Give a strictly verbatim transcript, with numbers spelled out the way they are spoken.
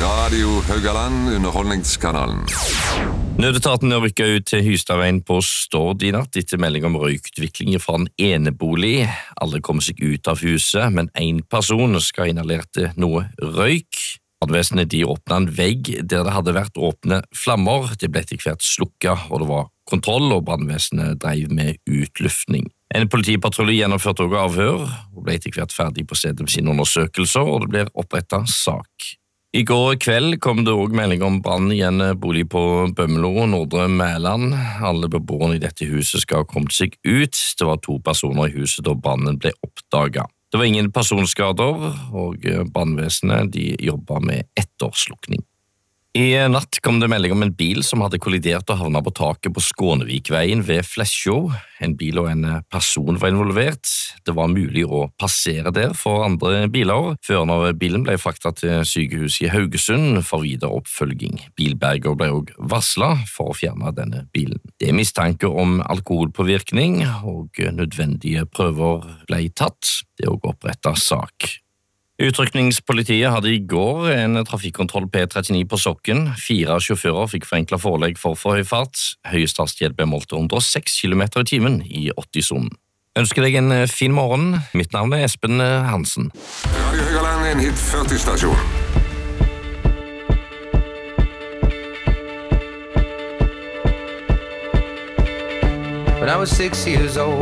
Radio Haugaland, underholdningskanalen. Nødetaten er rykket ut til Hystadveien på Stord i natt etter melding om røykutvikling fra en enebolig. Alle kommer seg ut av huset, men en person skal ha inhalert noe røyk. Brannvesenet de åpnet en vegg der det hadde vært åpne flammer. Det ble etter hvert slukket, og det var kontroll, og brannvesenet drev med utluftning. En politipatrulje gjennomførte også avhør, og ble etter hvert ferdig på stedet med sine undersøkelser, og det ble opprettet sak. I går kveld kom det også melding om brann i en bolig på Bømlo, Nordre Mæland. Alle beboerne i dette huset skal ha kommet seg ut. Det var to personer i huset da brannen ble oppdaget. Det var ingen personskader, og brannvesenet de jobbet med etterslukning. I natt kom det melding om en bil som hadde kollidert og havnet på taket på Skånevikveien ved Flesjo. En bil og en person var involvert. Det var mulig å passere der for andre biler, før når bilen ble fraktet til sykehuset i Haugesund for videre oppfølging. Bilberger ble også varslet for å fjerne denne bilen. Det er mistanke om alkoholpåvirkning, og nødvendige prøver ble tatt. Det er også opprettet sak. Utrykningspolitiet hadde i går en trafikkontroll P trettini på Sokken. Fire sjåfører fikk forenklet forelegg for for høy fart. Høyest hastighet ble målt til hundre og seks kilometer i timen i åtti-sonen. Ønsker deg en fin morgen. Mitt navn er Espen Hansen. Radio Haugaland, en hit førti-stasjon. When I was six years old